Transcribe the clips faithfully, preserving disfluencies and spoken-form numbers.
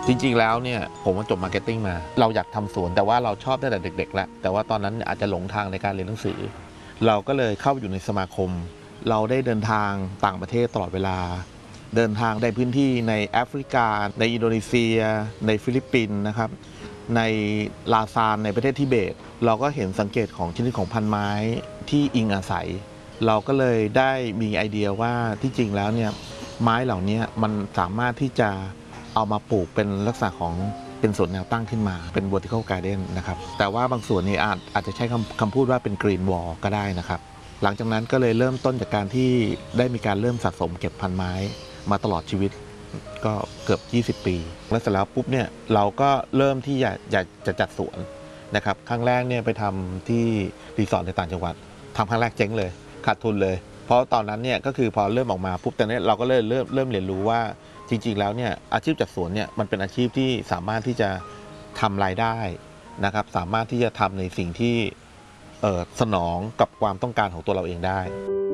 จริงๆแล้วเนี่ยผมจบมาร์เก็ตติ้งมาเราอยากทำสวนแต่ว่าเราชอบตั้งแต่เด็กๆแล้วแต่ว่าตอนนั้นอาจจะหลงทางในการเรียนหนังสือเราก็เลยเข้าไปอยู่ในสมาคมเราได้เดินทางต่างประเทศตลอดเวลาเดินทางในพื้นที่ในแอฟริกาในอินโดนีเซียในฟิลิปปินส์นะครับในลาซานในประเทศทิเบตเราก็เห็นสังเกตของชนิดของพันไม้ที่อิงอาศัยเราก็เลยได้มีไอเดียว่าที่จริงแล้วเนี่ยไม้เหล่านี้มันสามารถที่จะเอามาปลูกเป็นลักษณะของเป็นสวนแนวตั้งขึ้นมาเป็น vertical garden นะครับแต่ว่าบางส่วนนี้อาจอาจจะใช้คำคำพูดว่าเป็น green wall ก็ได้นะครับหลังจากนั้นก็เลยเริ่มต้นจากการที่ได้มีการเริ่มสะสมเก็บพันไม้มาตลอดชีวิตก็เกือบยี่สิบปีแล้วเสร็จแล้วปุ๊บเนี่ยเราก็เริ่มที่อยากอยากจะจัดสวนนะครับครั้งแรกเนี่ยไปทำที่รีสอร์ทในต่างจังหวัดทำครั้งแรกเจ๊งเลยขาดทุนเลยเพราะตอนนั้นเนี่ยก็คือพอเริ่มออกมาปุ๊บแต่เนี้ยเราก็เลยเริ่มเริ่มเรียนรู้ว่าจริงๆแล้วเนี่ยอาชีพจัดสวนเนี่ยมันเป็นอาชีพที่สามารถที่จะทำรายได้นะครับสามารถที่จะทำในสิ่งที่เอ่อสนองกับความต้องการของตัวเราเองได้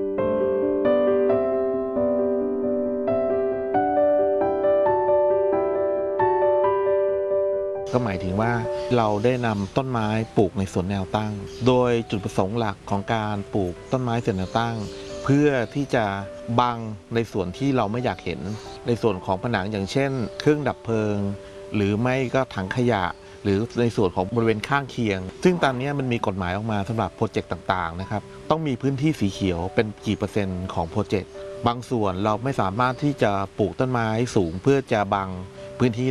ก็หมายถึงว่าเราได้นำต้นไม้ปลูกในสวนแนวตั้งโดยจุดประสงค์หลักของการปลูกต้นไม้สวนแนวตั้งเพื่อที่จะบังในส่วนที่เราไม่อยากเห็นในส่วนของผนังอย่างเช่นเครื่องดับเพลิงหรือไม่ก็ถังขยะหรือในส่วนของบริเวณข้างเคียงซึ่งตอนนี้มันมีกฎหมายออกมาสำหรับโปรเจกต์ต่างๆนะครับต้องมีพื้นที่สีเขียวเป็นกี่เปอร์เซ็นต์ของโปรเจกต์บางส่วนเราไม่สามารถที่จะปลูกต้นไม้สูงเพื่อจะบังพื้นที่